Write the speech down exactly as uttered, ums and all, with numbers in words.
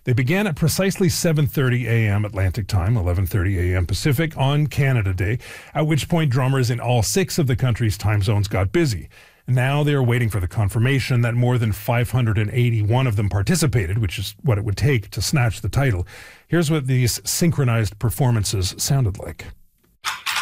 They began at precisely seven thirty a.m. Atlantic time, eleven thirty a.m. Pacific on Canada Day, at which point drummers in all six of the country's time zones got busy. Now they are waiting for the confirmation that more than five hundred eighty-one of them participated, which is what it would take to snatch the title. Here's what these synchronized performances sounded like.